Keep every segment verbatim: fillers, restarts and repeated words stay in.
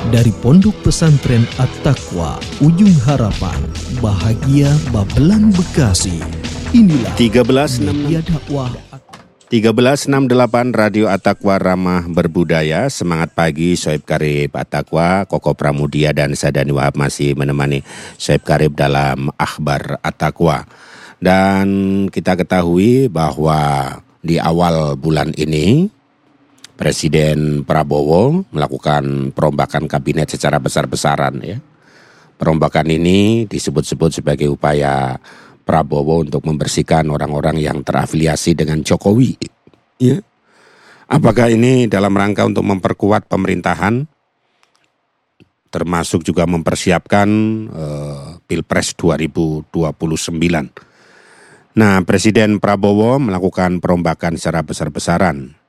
Dari Pondok Pesantren At-Taqwa, Ujung Harapan, Bahagia Babelan Bekasi. Inilah tiga belas enam media dakwah tiga belas enam puluh delapan Radio At-Taqwa Ramah Berbudaya. Semangat pagi, Soeb Karib At-Taqwa, Koko Pramudia dan Sadani Wahab masih menemani Soeb Karib dalam Akhbar At-Taqwa. Dan kita ketahui bahwa di awal bulan ini Presiden Prabowo melakukan perombakan kabinet secara besar-besaran, ya. Perombakan ini disebut-sebut sebagai upaya Prabowo untuk membersihkan orang-orang yang terafiliasi dengan Jokowi. Ya. Apakah ini dalam rangka untuk memperkuat pemerintahan, termasuk juga mempersiapkan uh, Pilpres dua ribu dua puluh sembilan. Nah, Presiden Prabowo melakukan perombakan secara besar-besaran.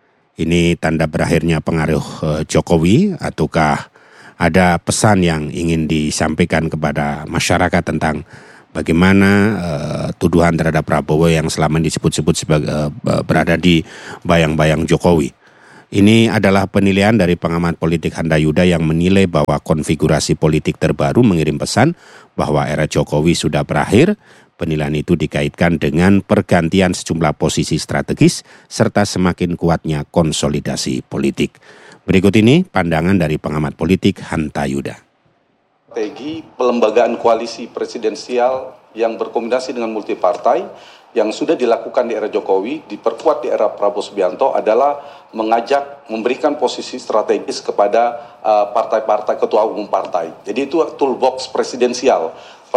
Ini tanda berakhirnya pengaruh uh, Jokowi, ataukah ada pesan yang ingin disampaikan kepada masyarakat tentang bagaimana uh, tuduhan terhadap Prabowo yang selama ini disebut-sebut sebagai uh, berada di bayang-bayang Jokowi. Ini adalah penilaian dari pengamat politik Hanta Yuda yang menilai bahwa konfigurasi politik terbaru mengirim pesan bahwa era Jokowi sudah berakhir. Penilaian itu dikaitkan dengan pergantian sejumlah posisi strategis serta semakin kuatnya konsolidasi politik. Berikut ini pandangan dari pengamat politik Hanta Yuda. Strategi pelembagaan koalisi presidensial yang berkombinasi dengan multipartai yang sudah dilakukan di era Jokowi, diperkuat di era Prabowo Subianto adalah mengajak, memberikan posisi strategis kepada uh, partai-partai, ketua umum partai. Jadi itu toolbox presidensial,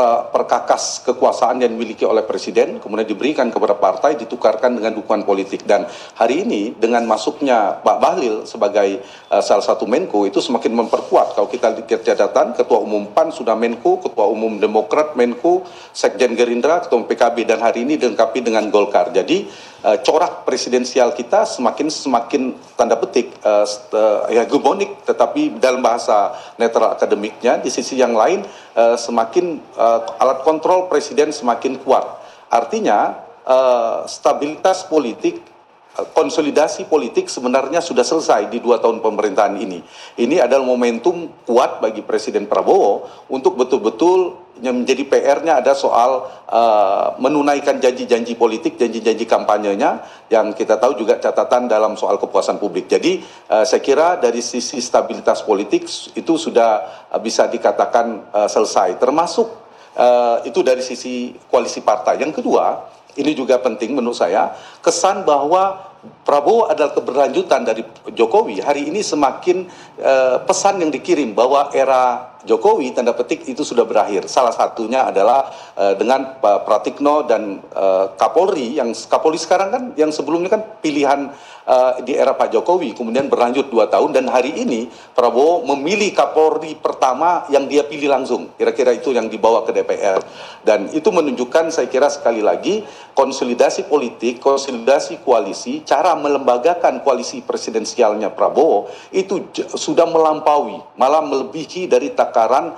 perkakas kekuasaan yang dimiliki oleh presiden, kemudian diberikan kepada partai, ditukarkan dengan dukungan politik. Dan hari ini dengan masuknya Pak Bahlil sebagai uh, salah satu Menko, itu semakin memperkuat. Kalau kita lihat catatan, Ketua Umum P A N sudah Menko, Ketua Umum Demokrat Menko, Sekjen Gerindra, Ketua Umum P K B, dan hari ini dilengkapi dengan Golkar. Jadi uh, corak presidensial kita semakin semakin tanda petik uh, uh, hegemonik, tetapi dalam bahasa netral akademiknya, di sisi yang lain uh, semakin uh, alat kontrol presiden semakin kuat. Artinya uh, stabilitas politik, konsolidasi politik sebenarnya sudah selesai di dua tahun pemerintahan ini. Ini adalah momentum kuat bagi Presiden Prabowo untuk betul-betul yang menjadi P R-nya ada soal uh, menunaikan janji-janji politik, janji-janji kampanyenya yang kita tahu juga catatan dalam soal kepuasan publik. Jadi uh, saya kira dari sisi stabilitas politik itu sudah uh, bisa dikatakan uh, selesai. Termasuk uh, itu dari sisi koalisi partai. Yang kedua, ini juga penting menurut saya, kesan bahwa Prabowo adalah keberlanjutan dari Jokowi. Hari ini semakin uh, pesan yang dikirim bahwa era Jokowi tanda petik itu sudah berakhir. Salah satunya adalah uh, dengan Pak Pratikno dan uh, Kapolri, yang Kapolri sekarang kan yang sebelumnya kan pilihan uh, di era Pak Jokowi, kemudian berlanjut dua tahun, dan hari ini Prabowo memilih Kapolri pertama yang dia pilih langsung. Kira-kira itu yang dibawa ke D P R. Dan itu menunjukkan saya kira sekali lagi konsolidasi politik, konsolidasi koalisi, cara melembagakan koalisi presidensialnya Prabowo itu j- sudah melampaui, malah melebihi dari takaran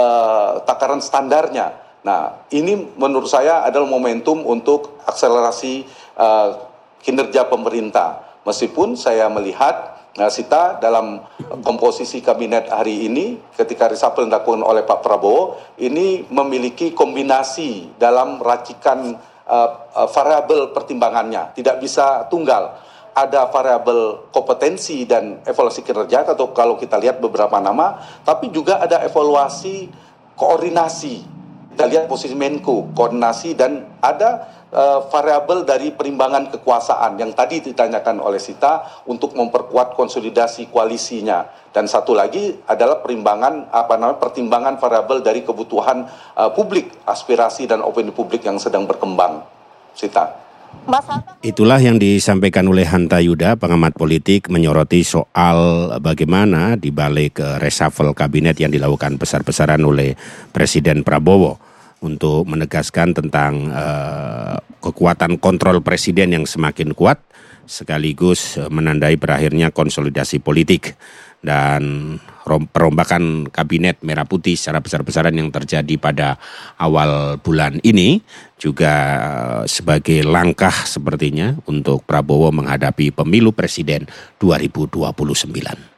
uh, takaran standarnya. Nah, ini menurut saya adalah momentum untuk akselerasi uh, kinerja pemerintah. Meskipun saya melihat Nah, Sita dalam komposisi kabinet hari ini ketika reshuffle dilakukan oleh Pak Prabowo ini memiliki kombinasi dalam racikan uh, uh, variabel pertimbangannya, tidak bisa tunggal. Ada variabel kompetensi dan evaluasi kinerja atau kalau kita lihat beberapa nama, tapi juga ada evaluasi koordinasi. Kita lihat posisi Menko, koordinasi, dan ada uh, variabel dari perimbangan kekuasaan yang tadi ditanyakan oleh Sita untuk memperkuat konsolidasi koalisinya. Dan satu lagi adalah perimbangan apa namanya pertimbangan variabel dari kebutuhan uh, publik, aspirasi dan opini publik yang sedang berkembang. Sita. Itulah yang disampaikan oleh Hanta Yuda, pengamat politik, menyoroti soal bagaimana di balik reshuffle kabinet yang dilakukan besar-besaran oleh Presiden Prabowo untuk menegaskan tentang uh, kekuatan kontrol presiden yang semakin kuat, sekaligus menandai berakhirnya konsolidasi politik. Dan perombakan kabinet merah putih secara besar-besaran yang terjadi pada awal bulan ini juga sebagai langkah sepertinya untuk Prabowo menghadapi pemilu presiden dua ribu dua puluh sembilan.